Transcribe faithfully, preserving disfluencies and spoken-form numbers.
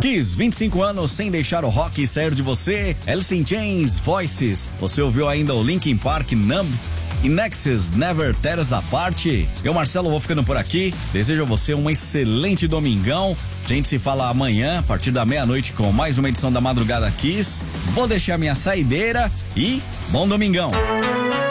Kiss, vinte e cinco anos sem deixar o rock sair de você. Alice in Chains, Voices. Você ouviu ainda o Linkin Park, Numb? E Nexus, Never Tear Us Apart. Eu, Marcelo, vou ficando por aqui. Desejo a você um excelente domingão. A gente se fala amanhã, a partir da meia-noite, com mais uma edição da Madrugada Kiss. Vou deixar minha saideira e bom domingão.